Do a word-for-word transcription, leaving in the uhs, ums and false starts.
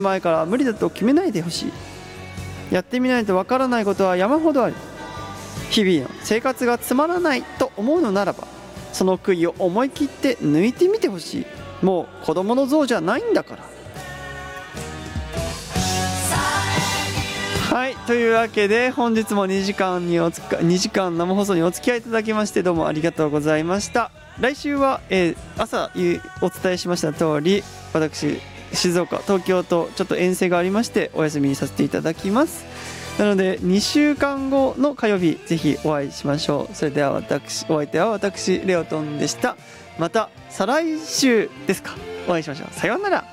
前から無理だと決めないでほしい。やってみないとわからないことは山ほどある。日々の生活がつまらないと思うのならば、その悔いを思い切って抜いてみてほしい。もう子供の像じゃないんだから。はい、というわけで本日もにじかんにおつかにじかん生放送にお付き合いいただきましてどうもありがとうございました。来週は、えー、朝お伝えしました通り、私静岡東京とちょっと遠征がありましてお休みにさせていただきます。なのでにしゅうかんごの火曜日ぜひお会いしましょう。それでは私お相手は私レオトンでした。また再来週ですか、お会いしましょう。さようなら。